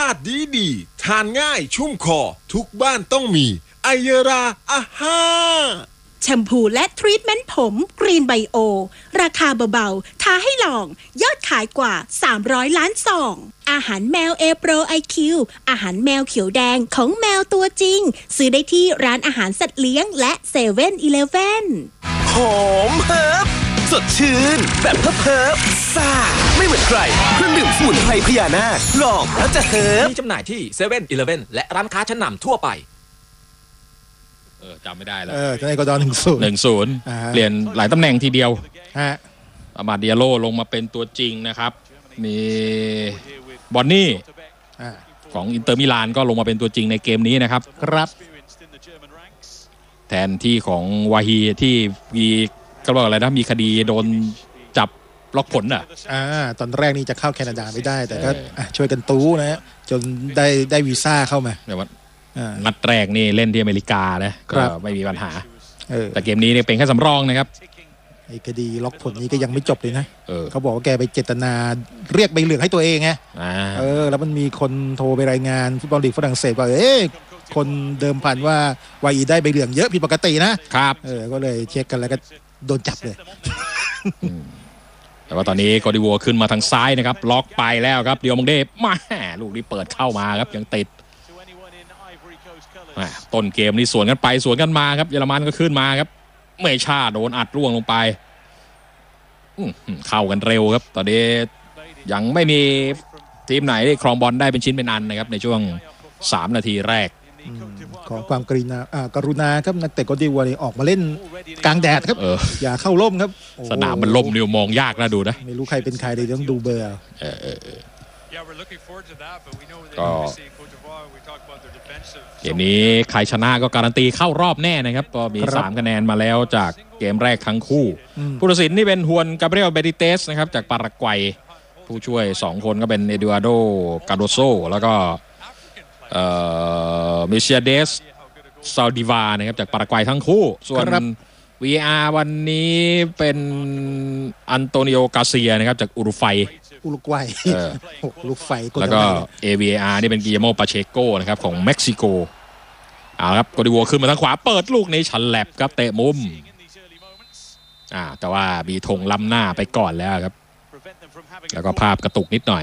าติดีทานง่ายชุ่มคอทุกบ้านต้องมีไอเยราอาฮ่าแชมพูและทรีทเมนต์ผมกรีนไบโอราคาเบาๆท้าให้ลองยอดขายกว่า300ล้านซองอาหารแมว Pro IQ อาหารแมวเขียวแดงของแมวตัวจริงซื้อได้ที่ร้านอาหารสัตว์เลี้ยงและ7-Eleven หอมเฮิร์บสดชื่นแบบเพิบซ่าไม่เหมือนใครเครื่องดื่มสมุนไพรพญานาคลองแล้วจะเฮิร์บมีจำหน่ายที่7-Eleven และร้านค้าชั้นนำทั่วไปจำไม่ได้แล้วจะได้ก็ดอน 1-0 เปลี่ยนหลายตำแหน่งทีเดียวอามาดิอาโลลงมาเป็นตัวจริงนะครับมีบอนนี่ของอินเตอร์มิลานก็ลงมาเป็นตัวจริงในเกมนี้นะครับครับแทนที่ของวาฮีที่มีก็บอกอะไรนะมีคดีโดนจับล็อกผลตอนแรกนี่จะเข้าแคนาดาไม่ได้แต่ก็ช่วยกันตู้นะจนได้วีซ่าเข้ามานัดแรกนี่เล่นที่อเมริกานะก็ไม่มีปัญหาแต่เกมนี้เนี่ยเป็นแค่สำรองนะครับไอ้คดีล็อกผลนี้ก็ยังไม่จบเลยนะเขาบอกว่าแกไปเจตนาเรียกใบเหลืองให้ตัวเองไงแล้วมันมีคนโทรไปรายงานฟุตบอลลีกฝรั่งเศสว่าคนเดิมพันว่าวายได้ใบเหลืองเยอะผิดปกตินะครับก็เลยเช็คกันแล้วก็โดนจับเลยแต่ว่าตอนนี้โกดิวัวขึ้นมาทางซ้ายนะครับล็อกไปแล้วครับเดียวมงเดมาลูกนี้เปิดเข้ามาครับยังติดต้นเกมนี่สวนกันไปสวนกันมาครับเยอรมันก็ขึ้นมาครับเมชาโดนอัดร่วงลงไปเข้ากันเร็วครับตอนนี้ยังไม่มีทีมไหนได้ครองบอลได้เป็นชิ้นเป็นอันนะครับในช่วง3นาทีแรกขอความกรุณาครับนักเตะโกดิวัวนี่ออกมาเล่นกลางแดดครับอย่าเข้าร่มครับสนามมันร่มนี่มองยากนะดูนะไม่รู้ใครเป็นใครเลยต้องดูเบอร์ก็เกมนี้ใครชนะก็การันตีเข้ารอบแน่นะครับก็มี3คะแนนมาแล้วจากเกมแรกทั้งคู่ผู้ตัดสินนี่เป็นฮวนกาเบรียลเบดิเตสนะครับจากปารากวัยผู้ช่วย2คนก็เป็นเอดูอาร์โดกาโดโซแล้วก็มิเชียเดสซาดิวานะครับจากปารากวัยทั้งคู่ส่วน VR วันนี้เป็นอันโตนิโอกาเซียนะครับจากอุรุกวัยแล้วก็ AVAR นี่เป็นกิโยโมปาเชโกนะครับของเม็กซิโกเอาครับโกดิวัวขึ้นมาทางขวาเปิดลูกในฉันแลบครับเตะมุมแต่ว่ามีธงล้ำหน้าไปก่อนแล้วครับแล้วก็ภาพกระตุกนิดหน่อย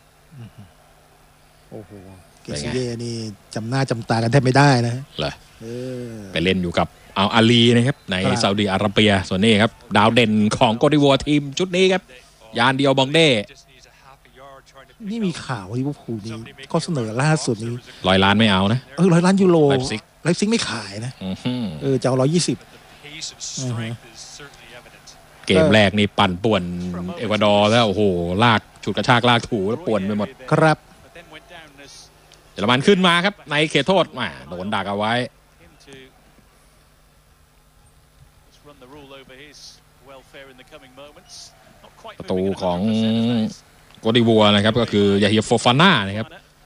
โอ้โหเกซิเย่นี่จำหน้าจำตากันแทบไม่ได้นะเหรอไปเล่นอยู่กับอัลอาลีนะครับในซาอุดิอาระเบียส่วนนี้ครับดาวเด่นของโกดิวัวทีมชุดนี้ครับยานเดียวบองเด้นี่มีข่าวลิเวอร์พูลนี่ก็เสนอล่าสุดนี้ 100 ล้านไม่เอานะ 100 ล้านยูโรไลฟ์ซิกไม่ขายนะจะเอา120 เกมแรกนี่ปั่นป่วนเอกวาดอร์แล้วโอ้โหลากฉุดกระชากลากถูแล้วป่วนไปหมดครับเยอรมันขึ้นมาครับในเขตโทษโดนดักเอาไว้ประตูของโกดิวัวนะครับก็คือยาฮิโฟฟาน่านะครับ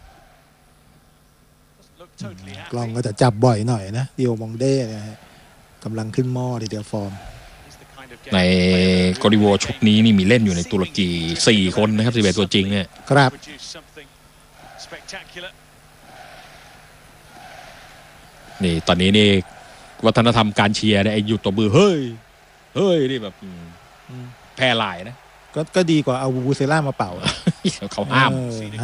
กล้องก็จะจับบ่อยหน่อยนะดิโอมองเด้นะฮะกำลังขึ้นหม้อทีเดียวฟอร์มในโกดิวัวชุดนี้นี่มีเล่นอยู่ในตุรกี4คนนะครับ11ตัวจริงเนี่ยครับนี่ตอนนี้นี่วัฒนธรรมการเชียร์ไอ้หยุดตัวมือเฮ้ยนี่แบบแพร่หลายนะก็ดีกว่าเอาบูเซล่ามาเป่าเขาห้าม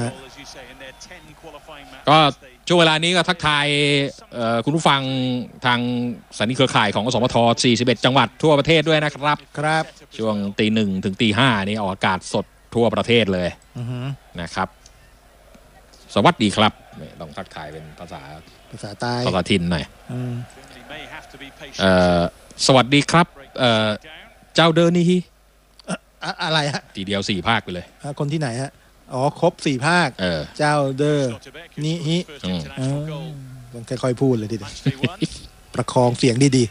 ก็ช่วงเวลานี้ก็ทักทายคุณผู้ฟังทางสถานีเครือข่ายของอสมท41จังหวัดทั่วประเทศด้วยนะครับครับช่วง 1:00 ถึง 5:00 นี่ออกอากาศสดทั่วประเทศเลยนะครับสวัสดีครับต้องทักทายเป็นภาษาใต้ภาษาถิ่นหน่อยสวัสดีครับเจ้าเดอร์นี่อะไรฮะทีเดียว4ภาคไปเลยคนที่ไหนฮะครบ4ภาคเจ้าเดอร์นี่ฮิต้องค่อยๆพูดเลยทีเดียวประคองเสียงดี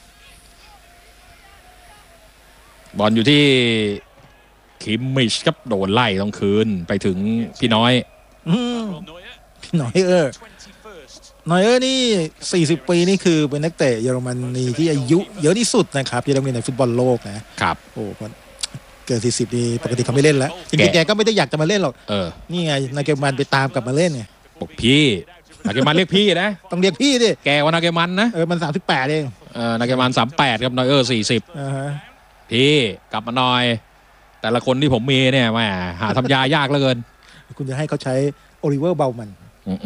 ๆบอลอยู่ที่คิมมิชครับโดนไล่ต้องคืนไปถึงพี่น้อยนอยเออร์นี่40 ปีนี่คือเป็นนักเตะเยอรมนีที่อายุเยอะที่สุดนะครับที่ต้องเล่นในฟุตบอลโลกนะครับโอ้กเกิน40นี่ปกติเขาไม่เล่นแล้วจริงๆแกก็ไม่ได้อยากจะมาเล่นหรอกนี่ไงนาเกมันไปตามกลับมาเล่นไงบอกพี่นาเกมันเรียกพี่นะต้องเรียกพี่ดิแกว่านาเกมันนะมัน38เองนาเกมัน38ครับนอย40พี่กลับมาหน่อยแต่ละคนที่ผมมีเนี่ยแม่หาทำยายากเหลือเกินคุณจะให้เขาใช้โอลิเวอร์เบลมัน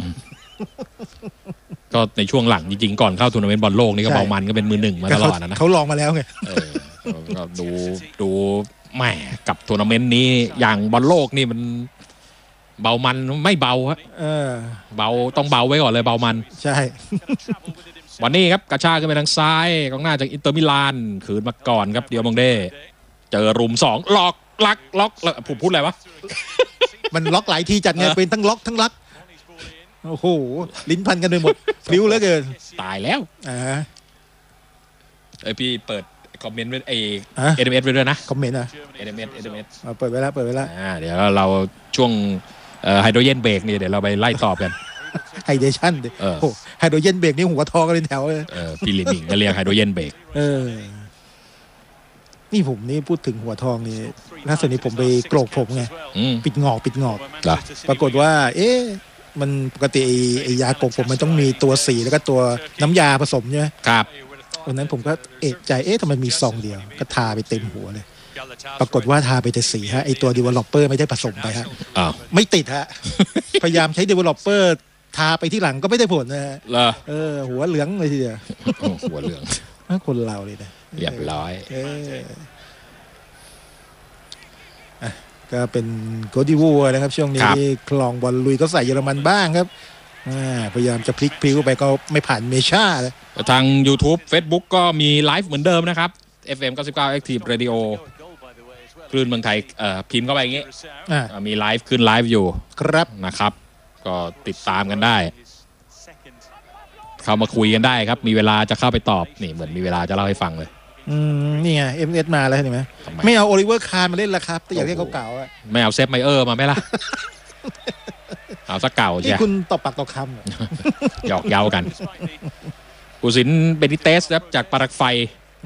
ก็ในช่วงหลังจริงๆก่อนเข้าทัวร์นาเมนต์บอลโลกนี่ก็เบามันก็เป็นมือหนึ่งมาตลอดนะเขาลองมาแล้วไงก็ดูแหมกับทัวร์นาเมนต์นี้อย่างบอลโลกนี่มันเบามันไม่เบาฮะเบาต้องเบาไว้ก่อนเลยเบามันใช่วันนี้ครับกระชากขึ้นไปทางซ้ายกองหน้าจากอินเตอร์มิลานขืนมาก่อนครับเดียวมองเด้เจอรุม2ล็อกผมพูดอะไรวะมันล็อกหลายทีจัดไงเป็นทั้งล็อกทั้งลักโอ้โหลิ้นพันกันไปหมดพลิ้วเหลือเกินตายแล้วพี่เปิดคอมเมนต์ไว้SMS ไปด้วยนะคอมเมนต์ SMS เปิดไว้แล้วเดี๋ยวเราช่วงไฮโดรเจนเบรกนี่เดี๋ยวเราไปไล่ตอบกันไฮเดชั่นโอ้ไฮโดรเจนเบรกนี่หัวทองกันเป็นแถวเลยพี่ลินก็เรียกไฮโดรเจนเบรกนี่ผมนี่พูดถึงหัวทองนี่ล่าสุดนี้ผมไปโกรกผมไงปิดงอกปรากฏว่ามันปกติไอ้ยาโกรกผมมันต้องมีตัวสีแล้วก็ตัวน้ำยาผสมใช่ไหมครับวันนั้นผมก็เอะใจทำไมมีซองเดียวก็ทาไปเต็มหัวเลยปรากฏว่าทาไปแต่สีฮะไอตัว developer ไม่ได้ผสมไปฮะไม่ติดฮะพยายามใช้ developer ทาไปที่หลังก็ไม่ได้ผลนะฮะหัวเหลืองเลยทีเดียวหัวเหลืองคนเราเลยนะเรียบร้อยก็เป็นโกดิวัวนะครับช่วงนี้คลองบอลลุยก็ใส่เยอรมันบ้างครับพยายามจะพลิกพลิ้วไปก็ไม่ผ่านเมชาเลยทาง YouTube Facebook ก็มีไลฟ์เหมือนเดิมนะครับ FM 99 Active Radio คลื่นเมืองไทยพิมพ์เข้าไปอย่างงี้มีไลฟ์ขึ้นไลฟ์อยู่ครับนะครับก็ติดตามกันได้เข้ามาคุยกันได้ครับมีเวลาจะเข้าไปตอบนี่เหมือนมีเวลาจะเล่าให้ฟังเลยนี่ไง MS มาแล้วเห็นไหมไม่เอาโอลิเวอร์คาร์มาเล่นละครับแต่อยากให้เขาเก่าอ่ะไม่เอาเซฟไมเออร์มาไหมล่ะเอาสักเก่าใช่คุณตบปากตบคำหยอกเย้ากันผู้สินเบนิเตสครับจากปารากไฟ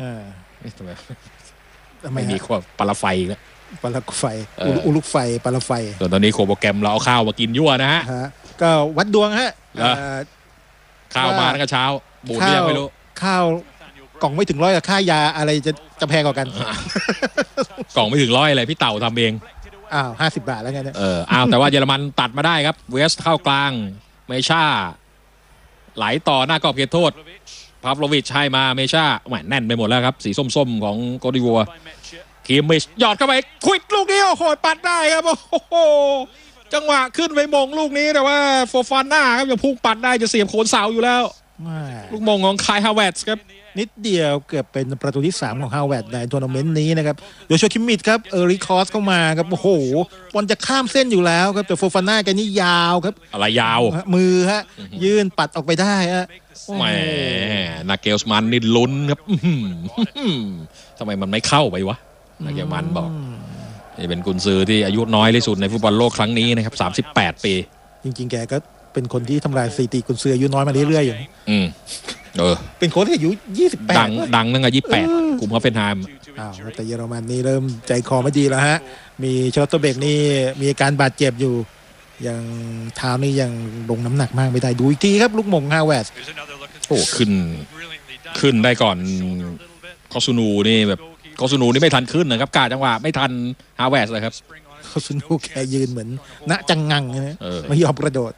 ไม่มีขวบปาราไฟแล้วปาราไฟอุลุกไฟปาราไฟส่วนตอนนี้โคโปรแกรมเราเอาข้าวมากินยั่วนะฮะก็วัดดวงฮะข้าวมาตั้งแต่เช้าบูดยังไม่รู้ข้าวกล่องไม่ถึง100กับค่ายาอะไรจะแพงกว่ากันกล่องไม่ถึง100อะไรพี่เต่าทำเอง 50 บาทแล้วไงเนี่ยแต่ว่าเยอรมันตัดมาได้ครับเวสเข้ากลางเมชาไหลต่อหน้ากรอบเขตโทษพาฟโลวิชให้มาเมชาแหมแน่นไปหมดแล้วครับสีส้มๆของโกดิวัวคิมมิชหยอดเข้าไปควิดลูกนี้โอ้โหปัดได้ครับโอ้โหจังหวะขึ้นไปมงลูกนี้แต่ว่าโฟฟาน่าครับยังพุ่งปัดได้จะเสียบโคนเสาอยู่แล้วลูกมงของคายฮาวเวิร์ดครับนิดเดียวเกือบเป็นประตูที่3ของฮาวเวิร์ดในทัวร์นาเมนต์นี้นะครับโดยโชคิมมิชครับรีคอร์สเข้ามาครับโอ้โหบอลจะข้ามเส้นอยู่แล้วครับแต่โฟฟาน่าแกนี่ยาวครับอะไรยาวมือฮะยื่นปัดออกไปได้ฮะแหมนาเกลส์มันนี่ลุ้นครับทำไมมันไม่เข้าไปวะนาเกลมันบอกนี่เป็นกุนซือที่อายุน้อยที่สุดในฟุตบอลโลกครั้งนี้นะครับ38 ปีจริงๆแกก็เป็นคนที่ทำลายสถิติกุนซืออายุน้อยมาเรื่อยๆอยู่เป็นโค้ชที่อายุ28 ดังตั้งแต่28กลุ่มฮอฟเฟนไฮม์แต่เยอรมันนี่เริ่มใจคอไม่ดีแล้วฮะมีชาร์ลอตเบกนี่มีอาการบาดเจ็บอยู่ยังเท้านี่ยังลงน้ำหนักมากไม่ได้ดูอีกทีครับลูกมงฮาวเวิร์ดโอ้ขึ้นได้ก่อนคอซูนูนี่แบบคอซูนูนี่ไม่ทันขึ้นนะครับกาจังหวะไม่ทันฮาวเวิร์ดเลยครับคอซูนูแกยืนเหมือนณจังงังนะไม่ยอมกระโดด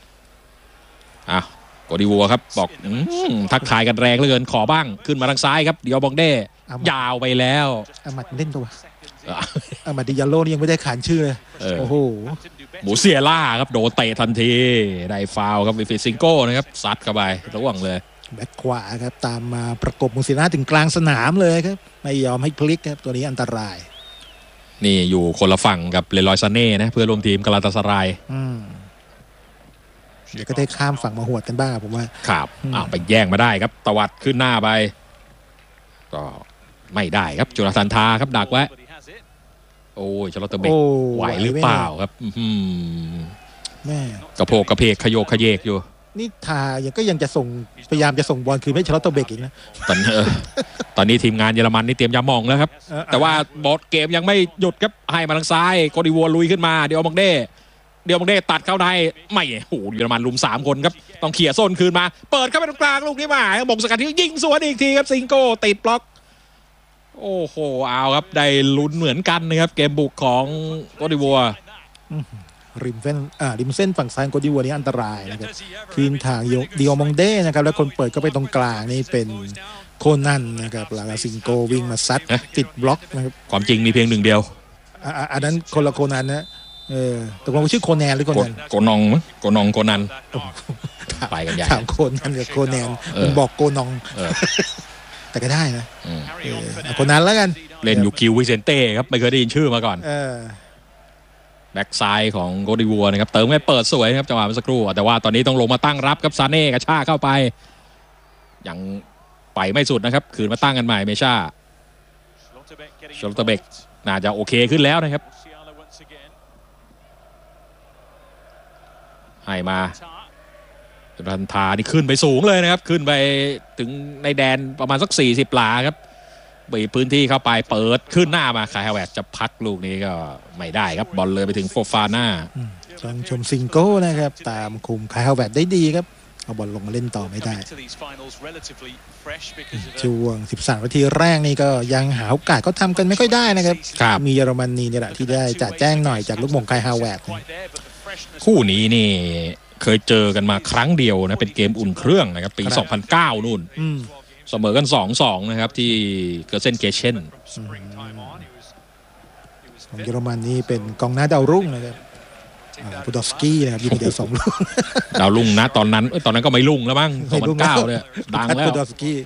โกดิวัวครับบอกทักทายกันแรงเหลือเกินขอบ้างขึ้นมาทางซ้ายครับเดียวบองเด้ยาวไปแล้วอามัดเล่นตัวอามัดดิยาโลนี่ยังไม่ได้ขานชื่อเลยโอ้โหหมูเซียล่าครับโดนเตะทันทีได้ฟาวครับวิฟิซิงโก้นะครับซัดเข้าไประหว่างเลยแบ็คขวาครับตามมาประกบมูเซียล่าถึงกลางสนามเลยครับไม่ยอมให้พลิกครับตัวนี้อันตรายนี่อยู่คนละฝั่งกับเลรอยซาเน่นะเพื่อร่วมทีมกาลาตาสารายเดี๋ยวก็ได้ข้ามฝั่งมาหวดกันบ้างผมว่าครับไปแย่งมาได้ครับตวัดขึ้นหน้าไปก็ไม่ได้ครับจุลธันทาครับดักไว้โอ้ยชาร์ลอตเบกไหวหรือเปล่าครับแม่กระโผกกระเพกขยโยกขยเยกอยู่นี่ทาก็ยังจะส่งพยายามจะส่งบอลคืนให้ชาร์ลอตเตอร์เบกอีกนะตอนนี้ทีมงานเยอรมันนี่เตรียมยามองแล้วครับแต่ว่าบอลเกมยังไม่หยุดครับให้มาทางซ้ายโกดิวัวลุยขึ้นมาเดียวมองเด้ตัดเข้าในไม่โหเยอรมันลุม3คนครับต้องเขี่ยโซนคืนมาเปิดเข้าไปตรงกลางลูกนี้มาหม่งสกัดที่ยิงสวนอีกทีครับซิงโก้ติดบล็อกโอ้โหเอาครับได้ลุ้นเหมือนกันนะครับเกมบุกของโกดิวัวริมเส้นฝั่งซ้ายโกดิวัวนี่อันตรายนะครับคืนทางดิโอมองเด้นะครับแล้วคนเปิดก็ไปตรงกลางนี่เป็นโคนันนะครับหลังซิงโก้วิ่งมาซัดติดบล็อกนะครับความจริงมีเพียงหนึ่งเดียวอันนั้นคนละโคนันนะตกลงชื่อโคแนนหรือโคนันโกนองโคนันไปกันใหญ่ถามโคนันกับโคแนนมันบอกโกนองแต่ก็ได้นะโคนันแล้วกันเล่นอยู่คิววิเซนเต้ครับไม่เคยได้ยินชื่อมาก่อนแบ็กซ้ายของโกดิวัวนะครับเติมให้เปิดสวยครับจังหวะเมื่อสักครู่แต่ว่าตอนนี้ต้องลงมาตั้งรับครับซาเน่กระชากเข้าไปยังไปไม่สุดนะครับคืนมาตั้งกันใหม่เมช่าชลตเบกน่าจะโอเคขึ้นแล้วนะครับให้มารันทานี่ขึ้นไปสูงเลยนะครับขึ้นไปถึงในแดนประมาณสัก40 หลาครับบีบพื้นที่เข้าไปเปิดขึ้นหน้ามาคายฮาวเวิร์ดจะพักลูกนี้ก็ไม่ได้ครับบอลเลยไปถึงโฟฟาน่าต้องชมซิงโก้นะครับตามคุมคายฮาวเวิร์ดได้ดีครับเอาบอลลงมาเล่นต่อไม่ได้ช่วง13 นาทีแรกนี่ก็ยังหาโอกาสก็ทำกันไม่ค่อยได้นะครับมีเยอรมนีนี่แหละที่ได้จ่าแจ้งหน่อยจากลูกหม่งคายฮาวเวิร์ดคู่นี้นี่เคยเจอกันมาครั้งเดียวนะเป็นเกมอุ่นเครื่องนะครับปี2009นู่นเสมอกัน 2-2 นะครับที่เกิร์เซนเกเชนของเยอรมันนี่เป็นกองหน้าดาวรุ่งนะครับปูดอฟสกี้นะครับยิงเดียว2 ลูกดาวรุ่งนะตอนนั้นก็ไม่รุ่งแล้วมั้ง2009เนี่ยดังแล้วปูดอฟสกี้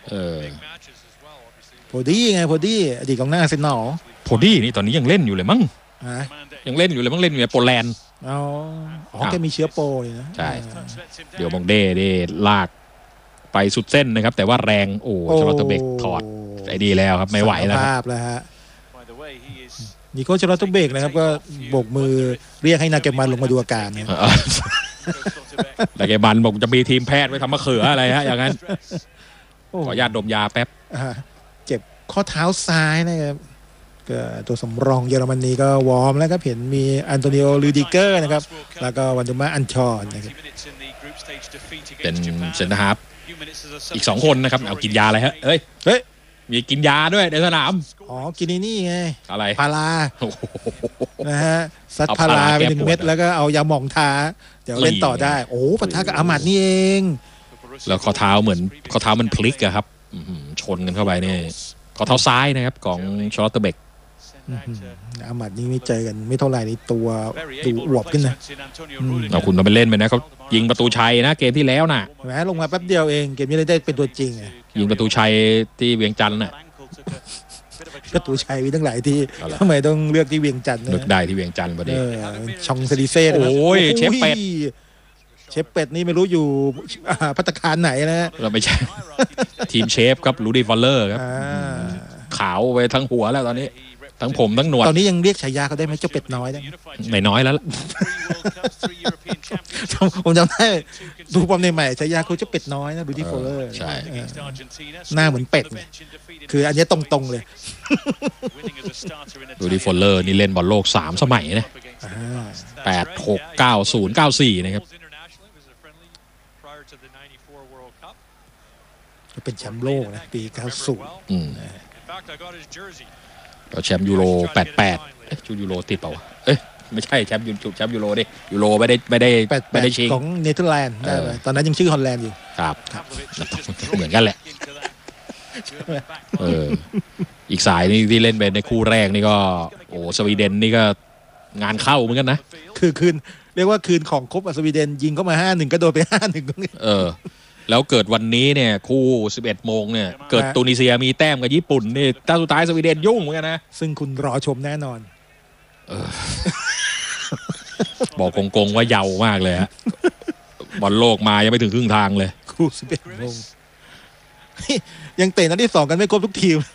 โพดี้ไงโพดี้อดีตกองหน้าอาร์เซนอลโพดี้นี่ตอนนี้ยังเล่นอยู่เลยมั้งยังเล่นอยู่เลยมั้งเล่นอยู่ในโปแลนด์แกมีเชื้อโปเลยนะใช่เดี๋ยวมองเด้ลากไปสุดเส้นนะครับแต่ว่าแรงชาร์ลอตเตอร์เบกถอดไอ้ดีแล้วครับไม่ไหวแล้วครับแล้วฮะนิโก้ชาร์ลอตเตอร์เบกนะครับก็โบกมือเรียกให้นาเกมันลงมาดูอาการเนี่ยนาเกมันบอกจะมีทีมแพทย์ไว้ทำมะเขืออะไรฮะอย่างนั้นขออนุญาตดมยาแป๊บเจ็บข้อเท้าซ้ายนะครับก็ตัวสำรองเยอรมนีก็วอร์มแล้วครับเห็นมีอันโตนิโอลูดิเกอร์นะครับแล้วก็วันดูมาอันชอนนะครับเป็นเซนเตอร์ฮาล์ฟอีก2 คนนะครับเอากินยาอะไรฮะเฮ้ยมีกินยาด้วยในสนามกินนี่ไงอะไรพารานะฮะซัดพาราไป1 เม็ดแล้วก็เอายาหม่องทาเดี๋ยวเล่นต่อได้ปะทะกับอามัดนี่เองแล้วข้อเท้าเหมือนข้อเท้ามันพลิกอะครับชนกันเข้าไปนี่ข้อเท้าซ้ายนะครับของชาร์ลอตเตอร์เบกอามัดนี่ไม่เจอกันไม่เท่าไหร่ในตัวดูอวบขึ้นนะเราคุณมาไปเล่นไปนะเขายิงประตูชัยนะเกมที่แล้วน่ะแหมลงมาแป๊บเดียวเองเกมนี้ได้เป็นตัวจริงยิงประตูชัยที่เวียงจันทร์น่ะประตูชัยมีตั้งหลายที่ทำไมต้องเลือกที่เวียงจันทร์เลือกได้ที่เวียงจันทร์พอดีชองเซริเซ่โอ้ยเชฟเป็ดนี่ไม่รู้อยู่ภัตตาคารไหนนะเราไม่ใช่ทีมเชฟครับลูดี้ฟอลเลอร์ครับขาวไปทั้งหัวแล้วตอนนี้ทั้งผมทั้งหนวดตอนนี้ยังเรียกฉายาเขาได้ไหมเจ้าเป็ดน้อยได้ไม่น้อยแล้วผมจำได้ดูความในใหม่ฉายาเขาเจ้าเป็ดน้อยนะลูดี้ฟอลเลอร์ใช่หน้าเหมือนเป็ดเลยคืออันนี้ตรงๆเลยลูดี้ฟอลเลอร์นี่เล่นบอลโลก3 สมัยนะ8 6 9 0 9 4นะครับเป็นแชมป์โลกนะปี90 แล้วแชมป์ยูโร88ชุดยูโรติดเปล่าวะไม่ใช่แชมป์ยูโรดิยูโรไม่ได้ชิงของเนเธอร์แลนด์ตอนนั้นยังชื่อฮอลแลนด์อยู่ครับเหมือนกันแหละอีกสายนี่ที่เล่นเป็นในคู่แรกนี่ก็สวีเดนนี่ก็งานเข้าเหมือนกันนะคือคืนเรียกว่าคืนของครบสวีเดนยิงเข้ามา 5-1 ก็โดนไป 5-1 แล้วเกิดวันนี้เนี่ยคู่ 11 โมงเนี่ยเกิดตูนิเซียมีแต้มกับญี่ปุ่นนี่แต่สุดท้ายสวีเดนยุ่งเหมือนกันนะซึ่งคุณรอชมแน่นอนบอกกงๆว่าเยาว์มากเลยฮะบอลโลกมายังไม่ถึงครึ่งทางเลยคู่ 11 โมงยังเตะนัดที่ 2กันไม่ครบทุกทีม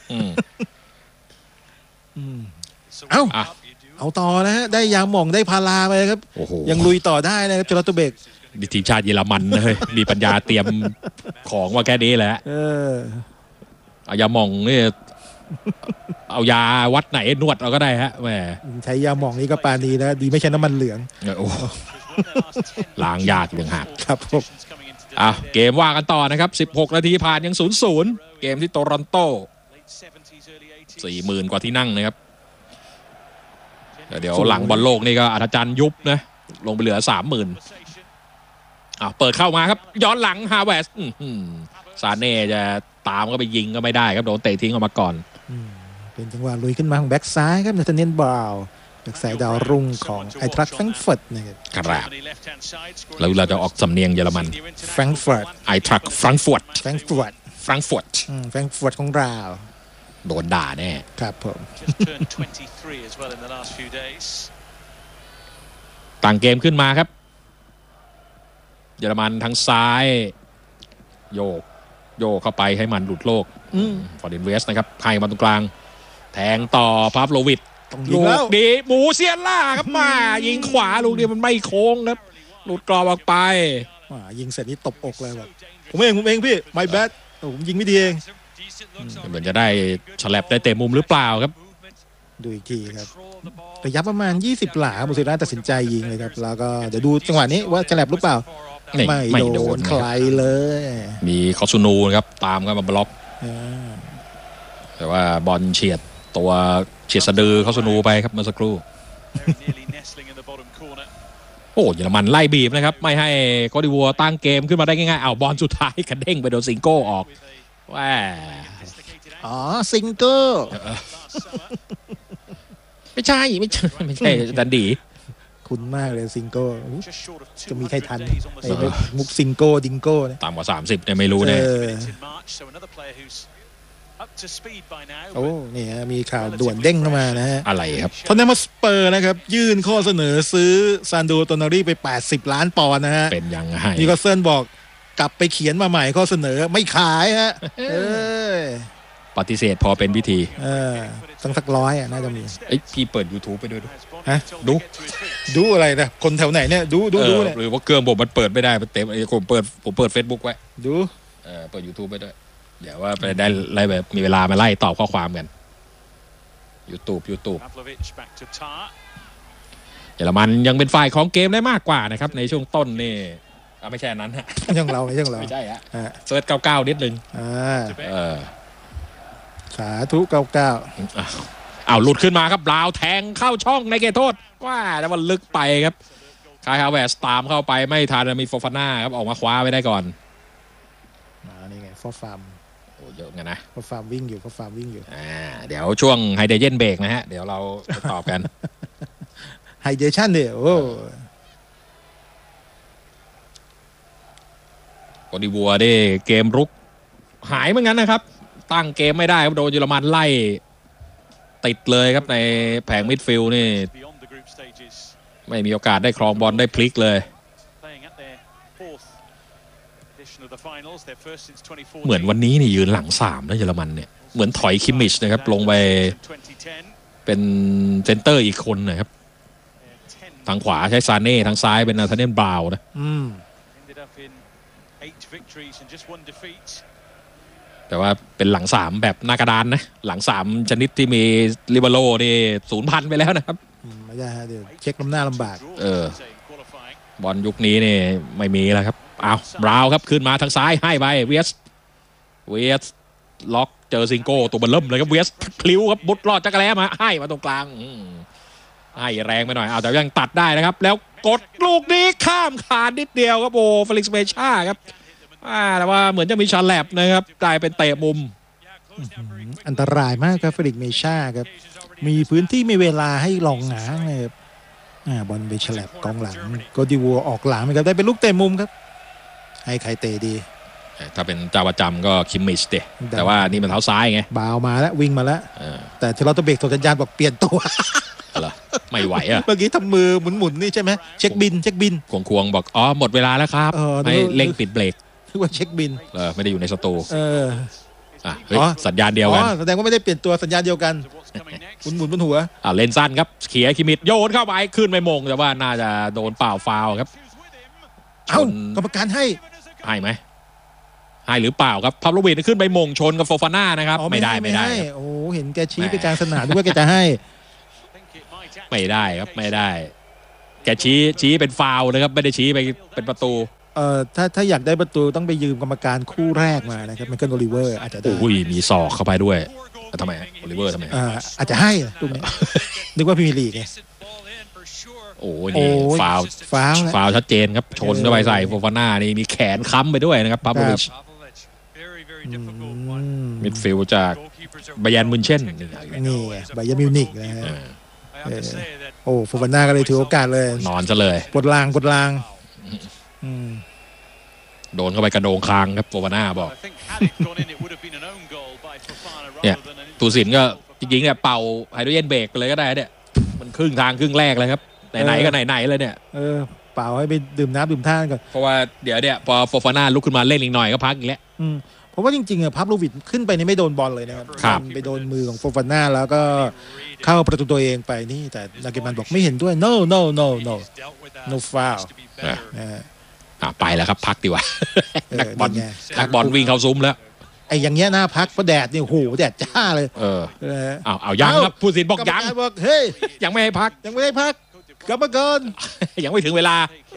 เอาต่อนะฮะได้ยาหม่องได้พาราไปครับยังลุยต่อได้นะครับชาร์ลอตเตอร์เบกทีมชาติเยอรมันนะเฮ้ยมีปัญญาเตรียมของมาแค่นี้แหละเอายาหม่องนี่เอายาวัดไหนนวดเราก็ได้ฮะแหมใช้ยาหม่องนี่ก็ปานีนะดีไม่ใช่น้ำมันเหลืองโอ้ล้างยากอย่างหักครับผมเกมว่ากันต่อนะครับ16นาทีผ่านยัง 0-0 เกมที่โตรอนโต 40,000 กว่าที่นั่งนะครับเดี๋ยวหลังบอลโลกนี่ก็อัธจันทร์ยุบนะลงไปเหลือ 30,000 เปิดเข้ามาครับย้อนหลังฮาเวสซาเน่จะตามก็ไปยิงก็ไม่ได้ครับโดนเตะทิ้งออกมาก่อนเป็นจังหวะลุยขึ้นมาของแบ็กซ้ายครับนาธาเนียล บราวน์แบ็กซ้ายดาวรุ่งของไอทรัคแฟรงก์เฟิร์ตนะครับแล้วเราจะออกสำเนียงเยอรมันแฟรงก์เฟิร์ตไอทรัคแฟรงก์เฟิร์ตของเราโดนด่าแน่ครับผมต่างเกมขึ้นมาครับเยอรมันทางซ้ายโยกเข้าไปให้มันหลุดโลกฟอร์ดินเวสนะครับให้มาตรงกลางแทงต่อพาฟโลวิชลูกดีหมูเซียนล่าครับมายิงขวาลูกนี้มันไม่โค้งครับหลุดกรอบออกไปยิงเสร็จนี้ตบอกเลยแบบผมเองพี่ my bad ผมยิงไม่ดีเองเหมือนจะได้ฉลับได้เตะมุมหรือเปล่าครับดูอีกทีครับระยะประมาณ20 หลาบุษราตัดสินใจยิงเลยครับแล้วก็เดี๋ยวดูจังหวะนี้ว่าฉลับหรือเปล่าไม่โดนใครเลยมีคอซูนูครับตามกันมาบล็อกแต่ว่าบอลเฉียดสะดือคอซูนูไปครับเมื่อสักครู่โอ้เยอรมันไล่บีบนะครับไม่ให้โคดิวัวตั้งเกมขึ้นมาได้ง่ายๆบอลสุดท้ายกระเด้งไปโดนซิงโก้ออกว่าซิงโก้ไม่ใช่ดันดีคุณมากเลยซิงโก้จะมีใครทันไอ้มุกซิงโก้ดิงโก้เนี่ยต่ำกว่า30เนี่ยไม่รู้แน่โอ้นี่ฮะมีข่าวด่วนเด้งเข้ามานะฮะอะไรครับท็อตแนม ฮอตสเปอร์นะครับยื่นข้อเสนอซื้อซานโด โตนารีไป80 ล้านปอนด์นะฮะเป็นยังไงนิโคลเซิลบอกกลับไปเขียนมาใหม่ข้อเสนอไม่ขายฮะปฏิเสธพอเป็นวิธีสัก100น่าจะมีพี่เปิด YouTube ไปด้วยฮะดูอะไรนะคนแถวไหนเนี่ยดูเนี่ยหรือว่าเครื่องผมมันเปิดไม่ได้มันเต็มผมเปิด Facebook ไว้ดูเปิด YouTube ไปด้วยเดี๋ยวว่าไปได้ไล่แบบมีเวลามาไล่ตอบข้อความกัน YouTube เยอรมันยังเป็นฝ่ายของเกมได้มากกว่านะครับในช่วงต้นนี่ไม่ใช่นั้นฮะยังเราไม่ใช่ฮะเซิร์ช99นิดนึงสาธุ99 หลุดขึ้นมาครับบราวแทงเข้าช่องในเขตโทษว่าแต่มันลึกไปครับคายฮาเวสตามเข้าไปไม่ทันมีโฟฟาน่าครับออกมาคว้าไว้ได้ก่อนนี่ไงฟอร์ฟาร์มเยอะไงนะฟอร์ฟาร์มวิ่งอยู่เดี๋ยวช่วงไฮเดรเจนเบรกนะฮะเดี๋ยวเราจะตอบกันไฮเดรชั่นเนี่ยโอ้โคดิวัวได้เกมรุกหายเหมือนกันนะครับตั้งเกมไม่ได้ครับโดนเยอรมันไล่ติดเลยครับในแผงมิดฟิลด์นี่ไม่มีโอกาสได้ครองบอลได้พลิกเลยเหมือนวันนี้นี่ยืนหลัง3นะเยอรมันเนี่ยเหมือนถอยคิมมิชนะครับลงไปเป็นเซนเตอร์อีกคนนะครับทางขวาใช้ซาเน่ทางซ้ายเป็นนาธาเนียล บราวน์นะแต่ว่าเป็นหลัง3แบบหน้ากระดานนะหลัง3ชนิดที่มีลิเบโร่นี่0,000ไปแล้วนะครับไม่ได้ฮะเดี๋ยวเช็คน้ำหน้าลำบากบอลยุคนี้นี่ไม่มีแล้วครับบราวน์ครับขึ้นมาทางซ้ายให้ไปเวสล็อกเจอซิงโก้ตัวเบลเริ่มเลยครับเวสพลิ้วครับบุดรอดจักรแล้มาให้มาตรงกลางให้แรงไปหน่อยแต่ยังตัดได้นะครับแล้วกดลูกนี้ข้ามขาดนิดเดียวครับโอ้เฟลิกซ์เมชาครับแต่ว่าเหมือนจะมีชาแลบนะครับกลายเป็นเตะมุมอันตรายมากครับเฟลิกซ์เมชาครับมีพื้นที่มีเวลาให้ลองหงางเลยบอลไปฉลับกองหลังโกดิวัวออกหลังครับได้เป็นลูกเตะมุมครับให้ใครเตะดีถ้าเป็นเจ้าประจำก็คิมมิชเตะแต่ว่านี่มันเท้าซ้ายไงบาวมาแล้ววิ่งมาแล้วแต่เทเลอร์เบรกสัญญาณบอกเปลี่ยนตัวไม่ไหวเมื่อกี้ทำมือหมุนนี่ใช่ไหมเช็คบินควงบอกหมดเวลาแล้วครับให้เร่งปิดเบรกคือว่าเช็คบินไม่ได้อยู่ในสตูสัญญาณเดียวกันแสดงว่าไม่ได้เปลี่ยนตัวสัญญาณเดียวกันหมุนบนหัวเล่นสั้นครับเขียคิมิดโยนเข้าไปขึ้นไม่มงแต่ว่าน่าจะโดนเปล่าฟาวครับเอ้ากรรมการให้ไหมให้หรือเปล่าครับพาโลวิชขึ้นไปมงชนกับโฟฟาน่านะครับไม่ได้โอ้เห็นแกชี้ไปกลางสนามด้วยแกจะให้ไม่ได้ครับไม่ได้แกชี้เป็นฟาวล์นะครับไม่ได้ชี้ไปเป็นประตูถ้าอยากได้ประตูต้องไปยืมกรรมการคู่แรกมานะครับไมเคิลโอลิเวอร์อาจจะได้มีศอกเข้าไปด้วยทำไมโอลิเวอร์ทำไมอาจจะให้ตรงนี้นึกว่าพรีเมียร์ลีกไงโอ้นี่ฟาวชัดเจนครับชนเข้าไปใส่โฟฟาน่านี่มีแขนค้ำไปด้วยนะครับปาโบวิชมิดฟิลด์จากไบาเยิร์นมิวนเช่นนี่ไบาเยิร์นมิวนิกนะฮะโอ้โฟฟาน่าก็เลยถือโอกาสเลยนอนซะเลยกดลางโดนเข้าไปกระโดงคางครับโฟฟาน่าบอกเนี่ยตูสินก็จริงๆเนี่ยเป่าไฮโดรเจนเบรกไปเลยก็ได้เนี่ยมันครึ่งทางครึ่งแรกเลยครับไหนก็ไหนเลยเนี่ยเป่าให้ไปดื่มน้ำดื่มท่าก่อนเพราะว่าเดี๋ยวเนี่ยพอโฟฟาน่าลุกขึ้นมาเล่นอีกหน่อยก็พักอีกแล้วเพราะว่าจริงๆพับโลวิชขึ้นไปนี่ไม่โดนบอลเลยนะครับไปโดนมือของโฟฟาน่าแล้วก็เข้าประตูตัวเองไปนี่แต่นาเกมันบอกไม่เห็นด้วย no foul ไปแล้วครับพักดีกว่านักบอลวิ่งเข้าซุ้มแล้วไอ้อย่างเงี้ยน่าพักเพราะแดดนี่โหแดดจ้าเลยเอายังครับผู้สินบอกยังเฮ้ยยังไม่ให้พักกรรมการยังไม่ถึงเวลา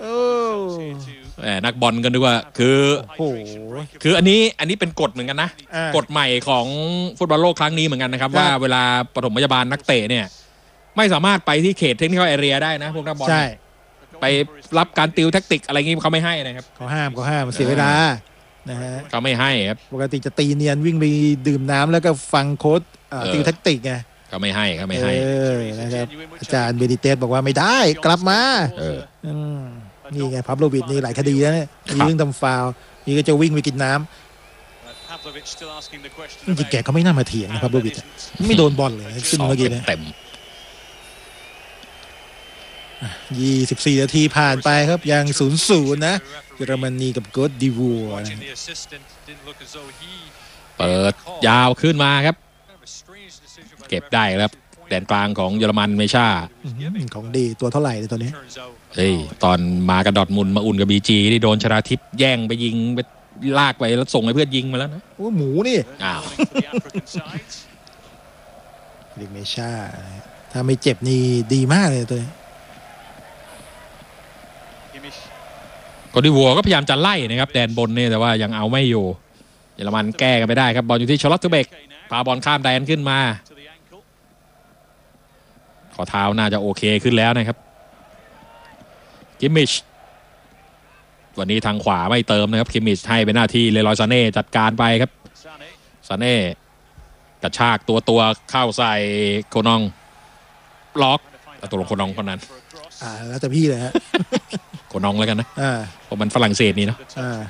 นักบอลกันด้วยว่าคืออันนี้เป็นกฎเหมือนกันนะกฎใหม่ของฟุตบอลโลกครั้งนี้เหมือนกันนะครับว่าเวลาปฐมพยาบาลนักเตะเนี่ยไม่สามารถไปที่เขตเทคนิคแอเรียได้นะพวกนักบอลไปรับการติวแทคติกอะไรงี้เขาไม่ให้นะครับเขาห้ามเสียเวลานะฮะเขาไม่ให้ครับปกติจะตีเนียนวิ่งไปดื่มน้ำแล้วก็ฟังโค้ชติวแทคติกไงเขาไม่ให้นะครับอาจารย์เบนิเตสบอกว่าไม่ได้กลับมานี่ไงพับโลวิชนี่หลายคดีแล้วเนี่ยมีเรื่องทำฟาวล์นี่ก็จะวิ่งไปกินน้ำจริงๆแกเขาไม่น่ามาเถียงนะพับโลวิชไม่โดนบอลเลยซึ่งเมื่อกี้นะเต็ม 24 นาทีผ่านไปครับยัง 0-0 นะเยอรมนีกับโกดดิวัวเปิดยาวขึ้นมาครับเก็บได้ครับแดนกลางของเยอรมันเมชาของดีตัวเท่าไหร่เลยตอนนี้ตอนมากับดอร์ทมุนด์มาอุ่นกับบีจีที่โดนชราทิพย์แย่งไปยิงไปลากไปแล้วส่งให้เพื่อนยิงมาแล้วนะโอ้หมูนี่ลิกเมชาถ้าไม่เจ็บนี่ดีมากเลยตัวนี้โกดิวัวก็พยายามจะไล่นะครับแดนบนนี่แต่ว่ายังเอาไม่อยู่เยอรมันแก้กันไม่ได้ครับบอลอยู่ที่ชาร์ลอตเทเบกพาบอลข้ามแดนขึ้นมาข้อเท้าน่าจะโอเคขึ้นแล้วนะครับคิมมิชวันนี้ทางขวาไม่เติมนะครับคิมมิชให้เป็นหน้าที่เลรอยซาเน่จัดการไปครับซาเน่กระชากตัวเข้าใส่โคนองล็อกตัวลงโคนองคนนั้นแล้วแต่พี่เลยฮะโคนองแล้วกันนะเพราะมันฝรั่งเศสนี่เนาะ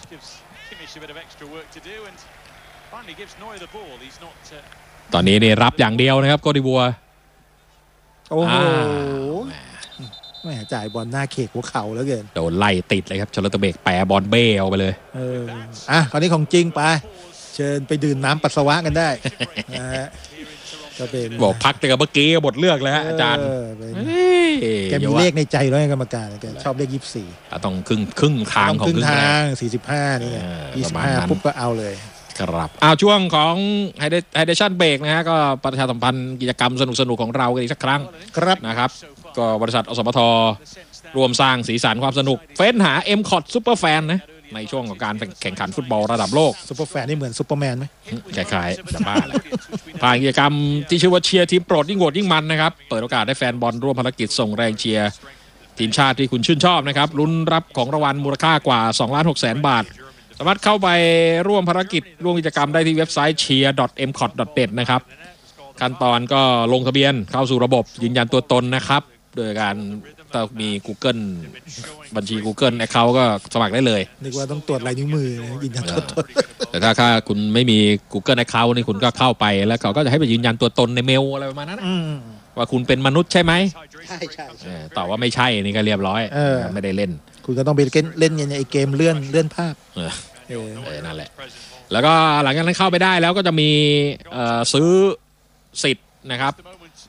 ตอนนี้นี่รับอย่างเดียวนะครับโกดิวัวโอ้โหแม่จ่ายบอลหน้าเขกหัวเข่าแล้วเกินโดนไล่ติดเลยครับชาร์ลอตเบกแปรบอลเบ้เอาไปเลยคราวนี้ของจริงไปเชิญไปดื่มน้ำปัสสาวะกันได้นะฮะก็เป็นบอกพักแต่กับเมื่อกี้บทเลือกแล้วอาจารย์แกมีเลขในใจแล้วกรรมการแกชอบเลข24 ต้องครึ่งทางของครึ่งทาง45นี่25ปุ๊บก็เอาเลยครับช่วงของไฮเดชั่นเบรกนะฮะก็ประชาสัมพันธ์กิจกรรมสนุกของเรากันอีกสักครั้งครับนะครับก็บริษัทอสมทรวมสร้างสีสันความสนุกเฟ้นหา M-Cot Super Fan นะในช่วงของการแข่งขันฟุตบอลระดับโลกซุปเปอร์แฟนนี่เหมือนซุปเปอร์แมนไหมคล้ายๆจะบ้าเลยผ่านกิจกรรมที่ชื่อว่าเชียร์ทีมโปรดยิ่งโหวตยิ่งมันนะครับเปิดโอกาสให้แฟนบอลร่วมภารกิจส่งแรงเชียร์ทีมชาติที่คุณชื่นชอบนะครับลุ้นรับของรางวัลมูลค่ากว่า 2,600,000 บาทสามารถเข้าไปร่วมภารกิจร่วมกิจกรรมได้ที่เว็บไซต์ cheer.mcot.net นะครับขั้นตอนก็ลงทะเบียนเข้าสู่ระบบยืนยันตัวตนนะครับโดยการต้องมี Google บัญชี Google Account ก็สมัครได้เลยนึกว่าต้องตรวจลายนิ้วมือยืนยันตัวตนแต่ถ้าคุณไม่มี Google Account นี่คุณก็เข้าไปแล้วเขาก็จะให้ไปยืนยันตัวตนในเมลอะไรประมาณนั้นว่าคุณเป็นมนุษย์ใช่ไหมใช่ตอบว่าไม่ใช่นี่ก็เรียบร้อยไม่ได้เล่นคุณก็ต้องไปเล่นในเกมเลื่อนภาพนั่นแหละแล้วก็หลังจากนั้นเข้าไปได้แล้วก็จะมีซื้อสิทธิ์นะครับ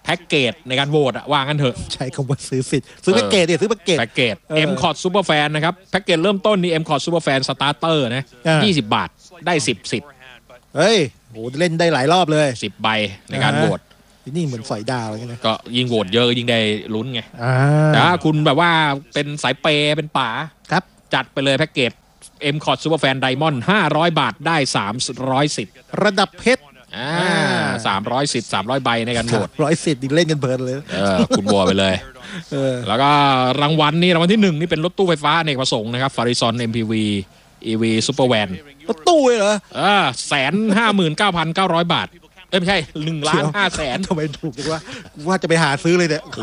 แพ็กเกจในการโหวตว่างั้นเถอะใช้คำว่าซื้อสิทธิ์ซื้อแพ็กเกจดิซื้อแพ็กเกจ M-Cot Super Fan นะครับแพ็กเกจเริ่มต้นนี่ M-Cot Super Fan Starter นะ20 บาทได้10 สิทธิ์เฮ้ยโหเล่นได้หลายรอบเลย 10 ใบในการโหวตนี่เหมือนสอยดาวอะไรเงี้ยก็ยิ่งโหวตเยอะยิ่งได้ลุ้นไงแต่ถ้าคุณแบบว่าเป็นสายเปย์เป็นป๋าครับจัดไปเลยแพ็กเกจ M-Cot Super Fan Diamond 500 บาทได้300 สิทธิ์ระดับเพชร 300 สิทธิ์300 ใบในการโหวต 100 สิทธิ์เล่นกันเพลินเลยคุณบัวไปเลยแล้วก็รางวัลที่1นี่เป็นรถตู้ไฟฟ้าอเนกประสงค์นะครับ Farizon MPV EV Super Van รถตู้เหรอ 159,900 บาทไม่ใช่1,500,000 ทำไมถูกจังว่าจะไปหาซื้อเลยเนี่ย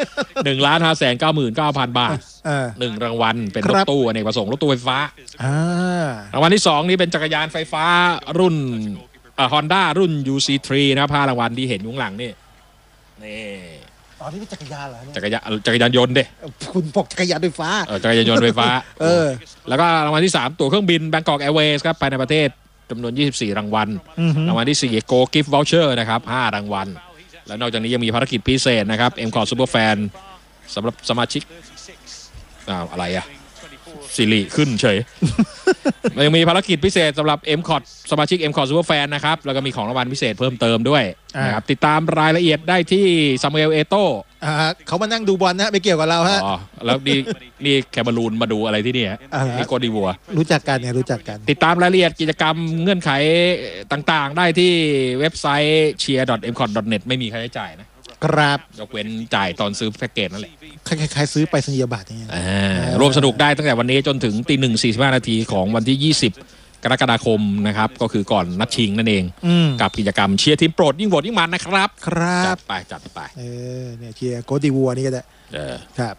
1,599,900 บาท1รางวัลเป็นรถตู้อเนกประสงค์รถตู้ไฟฟ้ารางวัลที่2นี่เป็นจักรยานไฟฟ้ารุ่นHonda รุ่น UC3 นะ5รางวัลที่เห็นอยู่ข้างหลังนี่ตอนนี้เป็นจักรยานเหรอจักรยานยนต์ดิคุณบอกจักรยานไฟฟ้าจักรยานยนต์ไฟฟ้าแล้วก็รางวัลที่3ตั๋วเครื่องบิน Bangkok Airways ครับภายในประเทศจำนวน24รางวัลรางวัลที่4 Go Gift Voucher นะครับ5รางวัลแล้วนอกจากนี้ยังมีภารกิจพิเศษนะครับ M-Cot Super Fan สำหรับสมาชิกอะไรสิริขึ้นเฉยยังมีภารกิจพิเศษสำหรับ M-Cot สมาชิก M-Cot Super Fan นะครับแล้วก็มีของรางวัลพิเศษเพิ่มเติมด้วยนะครับติดตามรายละเอียดได้ที่ซามูเอล เอโต้เขามานั่งดูบอลนะไม่เกี่ยวกับเราฮะแล้วนี่แคบารูนมาดูอะไรที่นี่นี่โกดิวัวรู้จักกันเนี่ยรู้จักกันติดตามรายละเอียดกิจกรรมเงื่อนไขต่างๆได้ที่เว็บไซต์ cheer.mcot.net ไม่มีค่าใช้จ่ายนะครับยกเว้นจ่ายตอนซื้อแพ็กเกจนั่นแหละคล้ายๆซื้อไปรษณียบัตรนี่ร่วมสนุกได้ตั้งแต่วันนี้จนถึง 1:45 นาทีของวันที่20 กรกฎาคมนะครับก็คือก่อนนัดชิงนั่นเองกับกิจกรรมเชียร์ทีมโปรดยิ่งโหวตยิ่งมันนะครับจัดไปเนี่ยเชียร์โกดิวัวนี่ก็ได้ครับ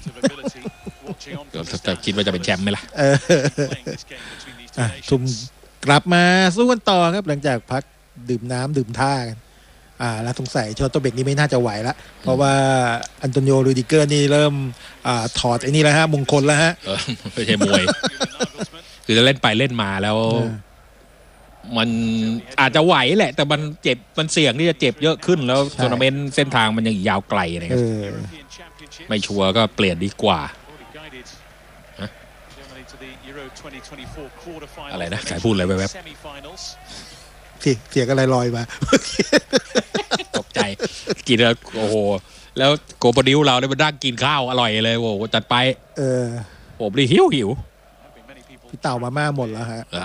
จะคิดว่าจะเป็นแชมป์ไหมล่ะชุมกลับมาสู้กันต่อครับหลังจากพักดื่มน้ำดื่มท่ากันแล้วสงสัยช็อตตัวเบกนี้ไม่น่าจะไหวแล้วเพราะว่าอันโตนิโอ รูดิเกอร์นี่เริ่มถอดไอ้นี่แล้วฮะมงคลแล้วฮะไม่ใช่มวยคือจะเล่นไปเล่นมาแล้วมันอาจจะไหวแหละแต่มันเจ็บมันเสี่ยงที่จะเจ็บเยอะขึ้นแล้วทัวร์นาเมนต์เส้นทางมันยังยาวไกลนะครับไม่ชัวร์ก็เปลี่ยนดีกว่าอะไรนะใครพูดอะไรแวบเสียงอะไรลอยมาตกใจกินแล้วโอ้โหแล้วโกบดิวเราได้มาดั่งกินข้าวอร่อยเลยโอ้โหจัดไปผมดิหิวพี่เต่ามาม่าหมดแล้วฮะ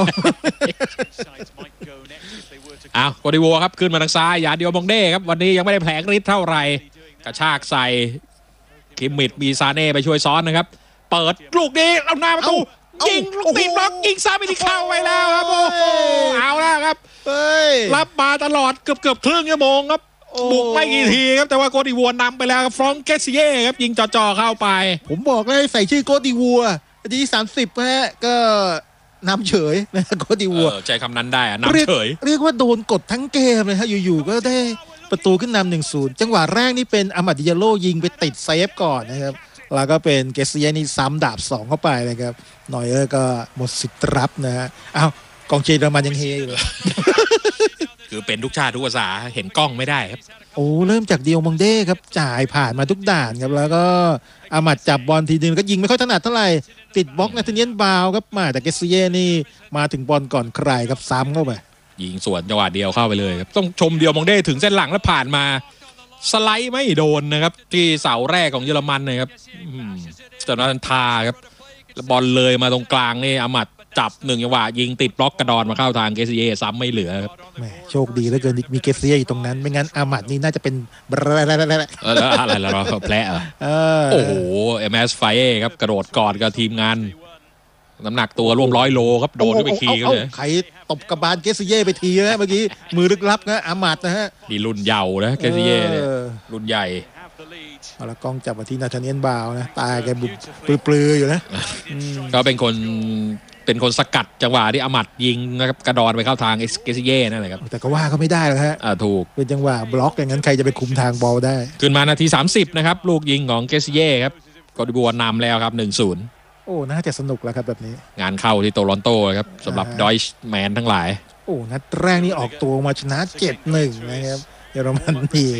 โกดิวัวครับขึ้นมาทางซ้ายยาเดียวมองเด้ครับวันนี้ยังไม่ได้แผลงฤทธิ์เท่าไหร่กระชากใส่คิมมิดมีซาเน่ไปช่วยซ้อนนะครับเปิดลูกนี้เอาหน้าประตูยิงลูกตีบล็อกยิงซ้ำไปที่เข้าไปแล้วครับโอ้โหเอาแล้วครับรับมาตลอดเกือบครึ่งชั่วโมงครับบุกไม่กี่ทีครับแต่ว่าโกดิวัวนำไปแล้วครับฟรองเกซิเย่ครับยิงจ่อๆเข้าไปผมบอกเลยใส่ชื่อโกดิวัวที่30ฮะก็นำเฉยนะโกดิวัวใช้คำนั้นได้นำเฉยเรียกว่าโดนกดทั้งเกมเลยฮะอยู่ๆก็ได้ประตูขึ้นนำ 1-0 จังหวะแรกนี่เป็นอามัดดิยาโลยิงไปติดเซฟก่อนนะครับแล้วก็เป็นเกซิเย่นี่ซ้ำดาบ2เข้าไปเลยครับนอยเออร์ก็หมดสิทธิ์รับนะฮะกองเชียร์เยอรมันยังเฮอยู่เลยคือเป็นทุกชาติทุกภาษาเห็นกล้องไม่ได้ครับเริ่มจากเดียวมองเด้ครับจ่ายผ่านมาทุกด่านครับแล้วก็อามัดจับบอลทีนึงก็ยิงไม่ค่อยถนัดเท่าไหร่ติดบล็อกนาธาเนียลบาวครับมาแต่เกซิเย่นี่มาถึงบอลก่อนใครครับซ้ำเข้าไปยิงสวนจังหวะเดียวเข้าไปเลยครับต้องชมเดียวมองเด้ถึงเส้นหลังแล้วผ่านมาสไลด์ไม่โดนนะครับที่เสาแรกของเยอรมันนะครับจนนั้นทาครับบอลเลยมาตรงกลางนี่อามัดจับ1จังหวะยิงติดบล็อกกระดอนมาเข้าทางเกซิเย่ซ้ำไม่เหลือครับโชคดีเหลือเกินมีเกซิเย่อยู่ตรงนั้นไม่งั้นอามัดนี่น่าจะเป็นอะไรเราแผลโอ้โหMS ไฟเอครับกระโดดกอดกับทีมงานน้ำหนักตัวร่วม100 โลครับโดนไปคีกันเลยใครตบกระบาลเกซิเย่ไปทีนะเมื่อกี้มือลึกลับนะอามัดนะฮะนี่รุ่นเยาว์นะเกซิเย่รุ่นใหญ่แล้วกล้องจับมาที่นาธาเนียลบาวนะตาแกบุบปลืออยู่นะก็เป็นคนสกัดจังหวะที่อามัดยิงนะครับกระดอนไปเข้าทางเกซิเย่นั่นแหละครับแต่ก็ว่าเขาไม่ได้หรอกฮะถูกเป็นจังหวะบล็อกอย่างนั้นใครจะไปคุมทางบอลได้ขึ้นมานาที30นะครับลูกยิงของเกซิเย่ครับโกดิวัวนำแล้วครับ 1-0 น่าจะสนุกแล้วครับแบบนี้งานเข้าที่โตรอนโตครับสำหรับดอยช์แมนทั้งหลายนัดแรกนี่ออกตัวมาชนะ 7-1 นะครับเยอรมนี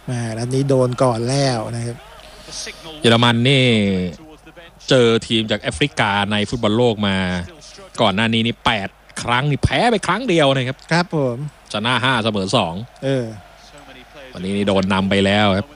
นัดนี้โดนก่อนแล้วนะครับเยอรมันนี่เจอทีมจากแอฟริกาในฟุตบอลโลกมาก่อนหน้านี้นี่8ครั้งนี่แพ้ไปครั้งเดียวนะครับครับผมชนะ5เสมอ2วันนี้นี่โดนนำไปแล้วครับ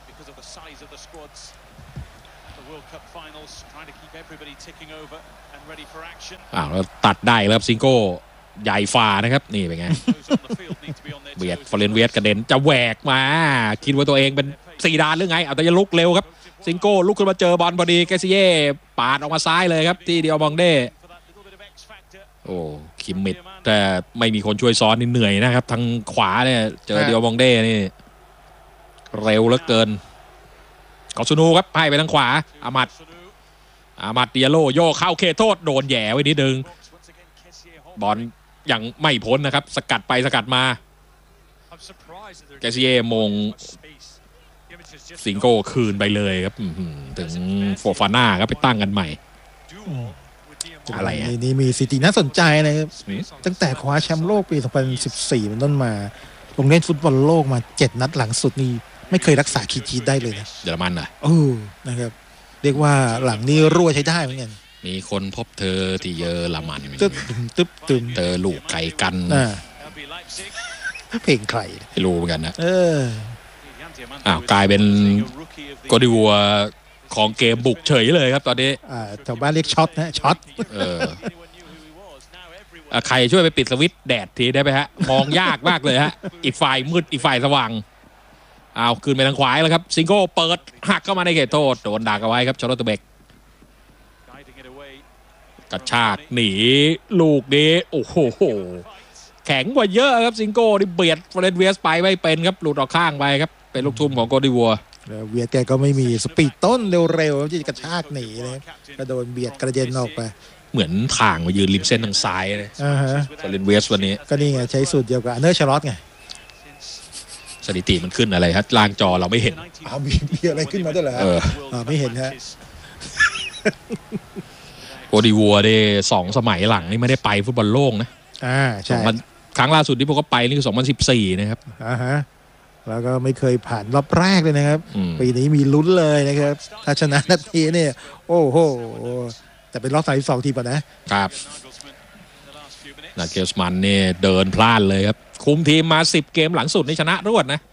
แล้วตัดได้แล้วซิงโก้ใหญ่ฝ่านะครับนี่เป็นไงเบียดฟอเรนเวียสกระเด็นจะแหวกมาคิดว่าตัวเองเป็น4ดานหรือไงเอาแต่จะลุกเร็วครับซิงโก้ลุกขึ้นมาเจอบอลพอดีแกซิเย่ปาดออกมาซ้ายเลยครับที่เดียวมองเด้โอ้คิมมิดแต่ไม่มีคนช่วยซ้อนนี่เหนื่อยนะครับทางขวาเนี่ยเจอเดียวมองเด้นี่เร็วเหลือเกินกอซูนูครับให้ไปทางขวาอามัดเดียโลโยเข้าเขตโทษโดนแย่ไว้นิดนึงบอลยังไม่พ้นนะครับสกัดไปสกัดมาแกซิเย่มงสิงโก้คืนไปเลยครับถึงโฟฟาน่าครับไปตั้งกันใหม่อะไรนี่มีสถิติน่าสนใจนะครับตั้งแต่คว้าแชมป์โลกปี2014เป็นต้นมาลงเล่นฟุตบอลโลกมา7นัดหลังสุดนี่ไม่เคยรักษาคีชีได้เลยนะเยอรมันนะนะครับเรียกว่าหลังนี้รั่วใช้ได้เหมือนกันมีคนพบเธอที่เยอรมันตึ๊บเธอลูกไก่กันเพลงใครไม่รู้เหมือนกันนะกลายเป็นโกดิวัวของเกมบุกเฉยเลยครับตอนนี้แถวบ้านเรียกช็อตนะช็อตใครช่วยไปปิดสวิตช์แดดทีได้ไหมฮะมองยากมากเลยฮะอีกฝ่ายมืดอีกฝ่ายสว่างคืนไปทางขวาแล้วครับซิงโก้เปิดหักเข้ามาในเขตโทษโดนดักเอาไว้ครับชาร์ลอตเบกกระชากหนีลูกนี้โอ้โหแข็งกว่าเยอะครับซิงโก้ที่เบียดฟอเรนเวียสไปไม่เป็นครับหลุดออกข้างไปครับเป็นลูกทุ่มของโกดิวัวเวียดแกก็ไม่มีสปีดต้นเร็วๆที่กระชากหนีเลยกระโดนเบียดกระเด็นออกไปเหมือนทางมายืนริมเส้นทางซ้ายเลยฟอเรนเวียสวันนี้ก็นี่ไงใช้สูตรเดียวกับเนอร์ชาร์ลอตไงสถิติมันขึ้นอะไรครับล่างจอเราไม่เห็นมีอะไรขึ้นมาด้วยเหรอไม่เห็นฮะโกดิวัวได้2 สมัยหลังนี่ไม่ได้ไปฟุตบอลโลกนะใช่ครั้งล่าสุดที่พวกเขาไปนี่คือ2014นะครับแล้วก็ไม่เคยผ่านรอบแรกเลยนะครับปีนี้มีลุ้นเลยนะครับถ้าชนะนัดนี้เนี่ยโอ้โหแต่เป็นรอบ32ทีมป่ะนะครับนาเกลสมันเนี่ยเดินพลาดเลยครับคุมทีมมา10 เกมหลังสุดนี่ชนะรวดนะ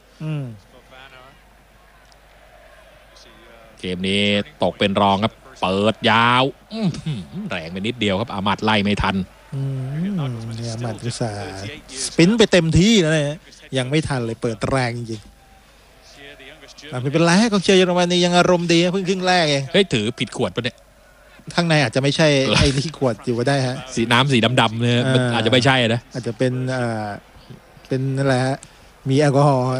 เกมนี้ตกเป็นรองครับเปิดยาวแรงไปนิดเดียวครับอามัดไล่ไม่ทันเนี่ยอามัดอุตส่าห์สปินไปเต็มที่แล้วเนี่ยยังไม่ทันเลยเปิดแรงจริงๆไม่เป็นไรกองเชียร์เยอรมนียังอารมณ์ดีเพิ่งครึ่งแรกเองถือผิดขวดปะเนี่ยข้างในอาจจะไม่ใช่ไอ้ที่ขวดอยู่ก็ได้ฮะสีน้ำสีดำๆเนี่ยมันอาจจะไม่ใช่นะอาจจะเป็นนั่นแหละฮะมีแอลกอฮอล์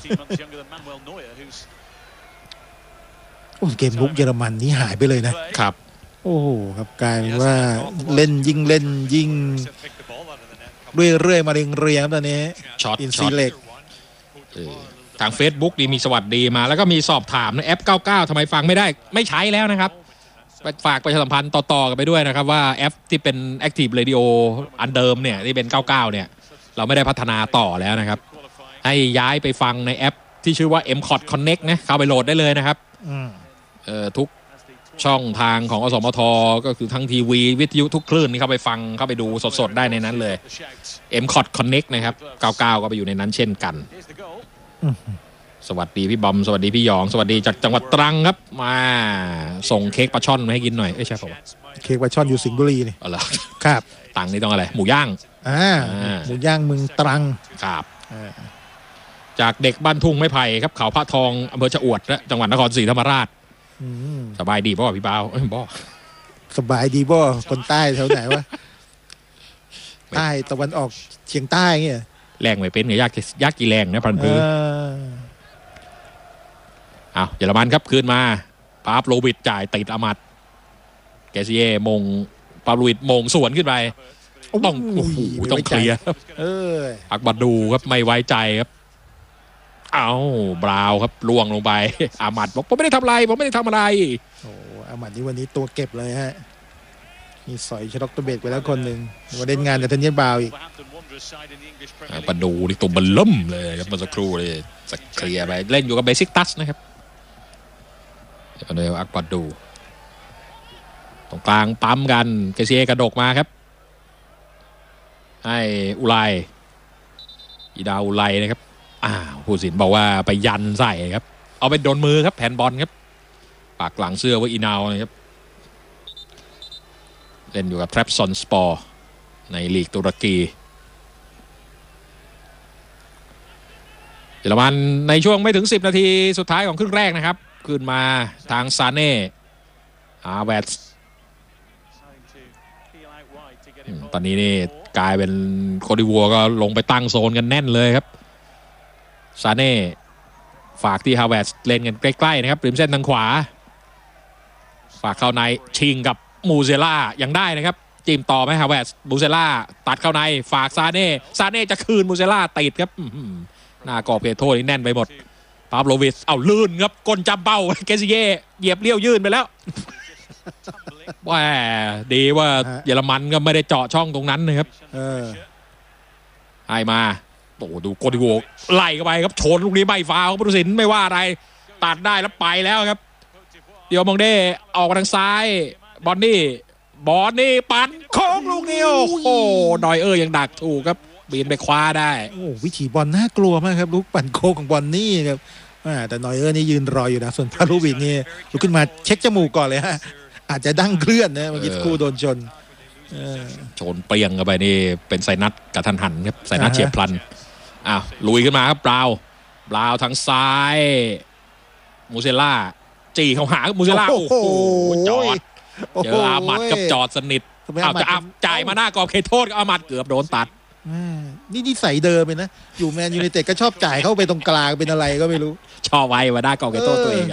เกมลุกเยอรมันนี่หายไปเลยนะครับโอ้โหครับกลายเป็นว่าเล่นยิ่งเรื่อยมาเรียงๆตอนนี้ช็อตอินซีเล็กทาง Facebook ดีมีสวัสดีมาแล้วก็มีสอบถามนะแอป99ทำไมฟังไม่ได้ไม่ใช้แล้วนะครับฝากประชาสัมพันธ์ต่อๆกันไปด้วยนะครับว่าแอปที่เป็น Active Radio อันเดิมเนี่ยที่เป็น99เนี่ยเราไม่ได้พัฒนาต่อแล้วนะครับให้ย้ายไปฟังในแอปที่ชื่อว่า MCOT Connect นะเข้าไปโหลดได้เลยนะครับทุกช่องทางของอสมทก็คือทั้งทีวีวิทยุทุกคลื่นนี่เข้าไปฟังเข้าไปดูสดๆได้ในนั้นเลย MCOT Connect นะครับ99ก็ไปอยู่ในนั้นเช่นกันสวัสดีพี่บอมสวัสดีพี่หยองสวัสดีจากจังหวัดตรังครับมาส่งเค้กปลาช่อนมาให้กินหน่อยใช่ป่ะเค้กปลาช่อนอยู่สิงห์บุรีนี่อ๋อเหรอครับตังนี่ต้องอะไรหมูย่างหมูย่างเมืองตรังครับจากเด็กบ้านทุ่งไม้ไผ่ครับเขาพระทองอำเภอชะอวดและจังหวัดนครศรีธรรมราชสบายดีป่ะพี่เปาบ่สบายดีป่ะคนใต้แถวไหนวะใต้ตะวันออกเฉียงใต้เงี้ยแรงไม่เป็นไงยากกี่แรงนะพันพื้นเยอรมันครับคืนมาปาบโลวิดจ่ายติดอามัดแกซิเย่มงปาบโลวิดมงสวนขึ้นไปต้องเคลียร์อักบัดดูครับไม่ไว้ใจครับบราวครับล่วงลงไปอามัดบอกผมไม่ได้ทำอะไรผมไม่ได้ทำอะไรโอ้อามัดนี่วันนี้ตัวเก็บเลยฮะมีสอยชล็อกตัวเบกไปแล้วคนหนึ่งมาเล่นงานแต่เทนเนียบาวอีกปดูนี่ตัวเบลล่มเลยครับเมื่อสักครู่เลยสักเคลียร์ไปเล่นอยู่กับเบซิกตัสนะครับเดี๋ยวอักปดูตรงกลางปั๊มกันเกเซียกระดกมาครับให้อุไลอีดาอุไลนะครับผู้สินบอกว่าไปยันใส่ครับเอาไปโดนมือครับแผ่นบอลครับปากหลังเสื้อว่าอีนาวนะครับเล่นอยู่กับแทรปซอนสปอร์ในลีกตุรกีเยอรมันในช่วงไม่ถึง10นาทีสุดท้ายของครึ่งแรกนะครับขึ้นมาทางซาเน่แวตตอนนี้นี่กลายเป็นโคดิวัวก็ลงไปตั้งโซนกันแน่นเลยครับซาเน่ฝากที่ฮาวเวร์ตเล่นกันใกล้ๆนะครับริมเส้นทางขวาฝากเข้าในชิงกับมูเซล่ายังได้นะครับจิ้มต่อไหมฮาวเวร์ตมูเซล่าตัดเข้าในฝากซาเน่จะคืนมูเซล่าติดครับหน้ากรอบเขตโทษนี่แน่นไปหมดปาบโลวิชลื่นครับก้นจับเบ้าเกซิเย่เหยียบเลี้ยวยื่นไปแล้วว่าดีว่าเยอรมันก็ไม่ได้เจาะช่องตรงนั้นนะครับให้มาโอ้ดูโกดิโวไล่เข้าไปครับชนลูกนี้ไม่ฟาวผู้ตัดสินไม่ว่าอะไรตัดได้แล้วไปแล้วครับเดี๋ยวมองเด้ออกมาทางซ้ายบอนนี่ปั่นโค้งลูกนี้โอ้โหดอยยังดักถูกครับบินไปคว้าได้โอ้วิถีบอลน่ากลัวมากครับลูกปั่นโค้งของบอนนี่ครับแต่นอยนี่ยืนรออยู่นะส่วนพาลูวินนี่ลุกขึ้นมาเช็คจมูกก่อนเลยฮะอาจจะดั้งเคลื่อนนะเมื่อกี้คู่โดนชนเปรี้ยงเข้าไปนี่เป็นไซนัสกระทันหันครับไซนัสเฉียบพลันลุยขึ้นมาครับบราวทางซ้ายมูเซล่าจี้เข้าหามูเซล่าโอ้โหจอดเจออามัดกับจอดสนิทจะจ่ายมาหน้ากรอบเขตโทษอามัดเกือบโดนตัดนี่ใส่เดิมเลยนะอยู่แมนยูไนเต็ดก็ชอบจ่ายเข้าไปตรงกลางเป็นอะไรก็ไม่รู้ชอบไว้มาหน้ากรอบเขตโทษตัวเอง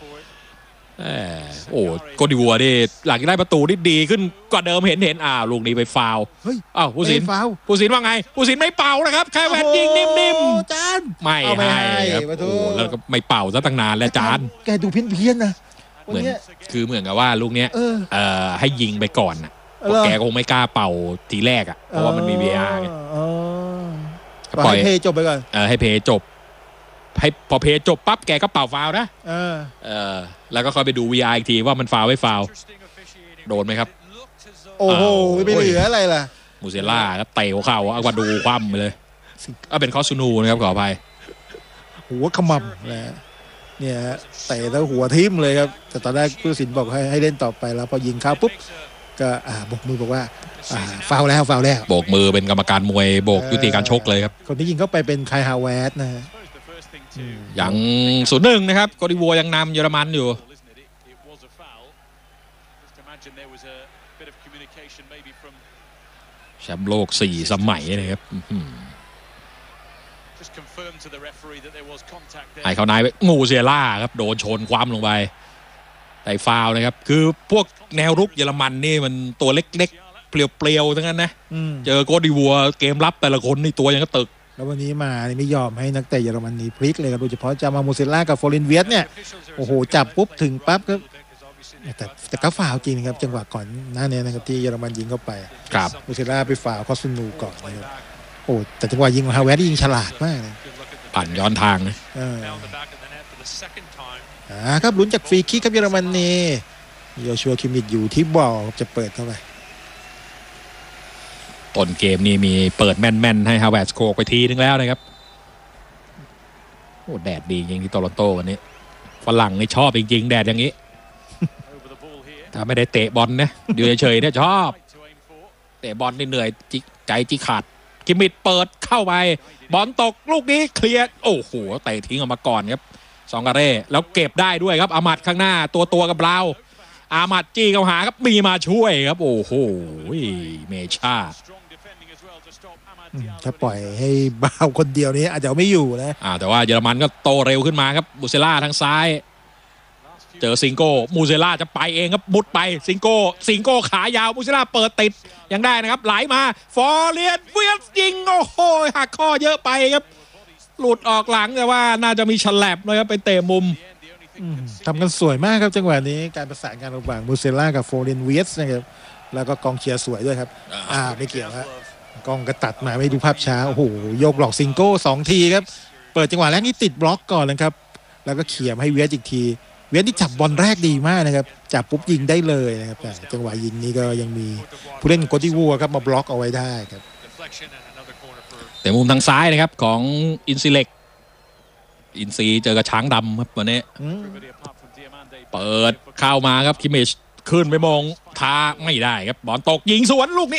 โอ้โกดิวัวนี่หลังจากได้ประตูนี่ดีขึ้นกว่าเดิมเห็นลูกนี้ไปฟาวผู้สินว่าไงผู้สินไม่เป่านะครับแค่แหวนยิงนิ่มๆจานไม่ให้ครับโอ้แล้วก็ไม่เป่าซะตั้งนานแล้วจานแกดูเพี้ยนๆนะเหมือนกับว่าลูกเนี้ยให้ยิงไปก่อนนะแกคงไม่กล้าเป่าทีแรกเพราะว่ามันมี VR ไงปล่อยให้เพย์จบไปก่อนให้เพย์จบให้พอเพย์จบปั๊บแกก็เป่าฟาวนะแล้วก็ค่อยไปดู VR อีกทีว่ามันฟาวไม่ฟาวโดนไหมครับโอ้โหไม่เหลืออะไรล่ะมูเซล่าก็เตะหัวเข่าเอากว่าดูคว่ำไปเลยเป็นคอสซูนูนะครับขออภัยหัวขมับเนี่ยเตะแล้วหัวทิ่มเลยครับแต่ตอนแรกผู้ตัดสินบอกให้เล่นต่อไปแล้วพอยิงเข้าปุ๊บก็บกมือบอกว่าฟาวแล้วโบกมือเป็นกรรมการมวยโบกยุติการชกเลยครับคนที่ยิงเข้าไปเป็นไคฮาวเวร์ตนะอย่าง0-1นะครับโกดิวัวยังนำเยอรมันอยู่แชมป์โลก4 สมัยนะครับไอ้เขานายงูเซล่าครับโดนชนคว่ำลงไปแต่ฟาวนะครับคือพวกแนวรุกเยอรมันนี่มันตัวเล็กๆเปลี่ยวๆทั้งนั้นนะเจอโกดิวัวเกมรับแต่ละคนนี่ตัวยังก็ตึกแล้ววันนี้มาไม่ยอมให้นักเตะเยอรมนีพลิกเลยครับโดยเฉพาะจามามูเซล่ากับฟอรินเวียสเนี่ยโอ้โหจับปุ๊บถึงปั๊บครับแต่ก็ฟาวจริงครับจังหวะก่อนหน้านี้นะครับที่เยอรมันยิงเข้าไปครับมูเซล่าไปฟาวคอสนูก่อนนะครับโอ้แต่จังหวะยิงของฮาวเวร์ตยิงฉลาดมากเลยปั่นย้อนทางนะครับลุ้นจากฟรีคิกครับเยอรมนีโยชัวคิมมิชอยู่ที่บอลจะเปิดเข้าไปต้นเกมนี้มีเปิดแม่นๆให้ฮาวเวร์ตโคกไปทีนึงแล้วนะครับโอ้แดดดีจริงที่โตรอนโตวันนี้ฝรั่งนี่ชอบจริงๆแดดอย่างนี้ถ้าไม่ได้เตะบอลนะอยู่เฉยๆเนี่ยชอบเตะบอลนี่เหนื่อยใจจิขาดคิมมิชเปิดเข้าไปบอลตกลูกนี้เคลียร์โอ้โหเตะทิ้งออกมาก่อนครับซองการเร่แล้วเก็บได้ด้วยครับอามัดข้างหน้าตัวกับเราอามัดจี้เข้าหาครับมีมาช่วยครับโอ้โหเมชาถ้าปล่อยให้บ้าคนเดียวนี้อาจจะไม่อยู่นะแต่ว่าเยอรมันก็โตเร็วขึ้นมาครับมูเซล่าทางซ้ายเจอซิงโก้มูเซล่าจะไปเองครับมุดไปซิงโก้ขายาวมูเซล่าเปิดติดยังได้นะครับไหลมาฟอร์เรียนเวียสยิงโอ้โหหักข้อเยอะไปครับหลุดออกหลังแต่ว่าน่าจะมีฉลับเลยครับไปเตะมุมทำกันสวยมากครับจังหวะนี้การประสานงานระหว่างมูเซล่ากับฟอร์เรียนเวียสนะครับแล้วก็กองเชียร์สวยด้วยครับไม่เกี่ยวฮะกองก็ตัดมาไม่ดูภาพช้าโอ้โหโยกหลอกซิงโก้2 ทีครับเปิดจังหวะแรกนี่ติดบล็อกก่อนเลยครับแล้วก็เขี่ยให้เวียดอีกทีเวียดที่จับบอลแรกดีมากนะครับจับปุ๊บยิงได้เลยนะครับแต่จังหวะยิงนี้ก็ยังมีผู้เล่นโกติวัวครับมาบล็อกเอาไว้ได้ครับแต่มุมทางซ้ายนะครับของอินซีเล็กอินซีเจอกับช้างดำครับวันนี้เปิดเข้ามาครับคิมมิชขึ้นไปมองท้าไม่ได้ครับบอลตกยิงสวนลูกนี้